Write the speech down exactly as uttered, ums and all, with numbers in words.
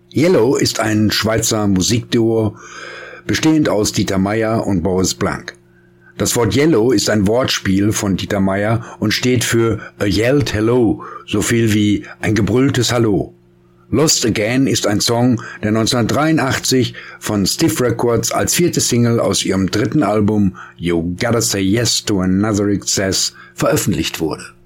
Yellow ist ein Schweizer Musikduo, bestehend aus Dieter Meier und Boris Blank. Das Wort Yellow ist ein Wortspiel von Dieter Meier und steht für A Yelled Hello, so viel wie ein gebrülltes Hallo. Lost Again ist ein Song, der neunzehnhundertdreiundachtzig von Stiff Records als vierte Single aus ihrem dritten Album You Gotta Say Yes to Another Excess veröffentlicht wurde.